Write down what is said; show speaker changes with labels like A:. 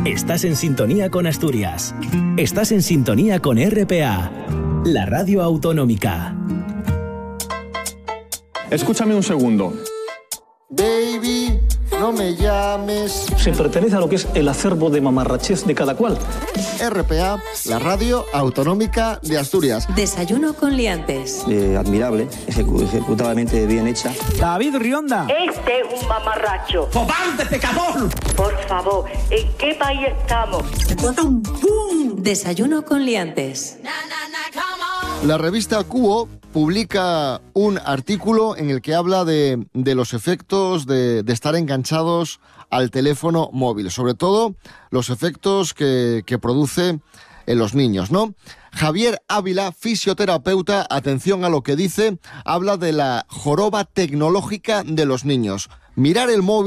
A: Estás en sintonía con Asturias. Estás en sintonía con RPA, la radio autonómica.
B: Escúchame un segundo.
C: Baby, no me llames.
D: Se pertenece a lo que es el acervo de mamarrachez de cada cual.
C: RPA, la radio autonómica de Asturias.
E: Desayuno con liantes.
F: Admirable, ejecutadamente bien hecha.
G: David Rionda.
H: Este es un mamarracho.
G: ¡Cobarde, pecador!
H: Por favor, ¿en qué país estamos?
E: Se bota un ¡pum! Desayuno con liantes.
C: La revista Cuo publica un artículo en el que habla de los efectos de estar enganchados al teléfono móvil, sobre todo los efectos que produce en los niños, ¿no? Javier Ávila, fisioterapeuta, atención a lo que dice, habla de la joroba tecnológica de los niños. Mirar el móvil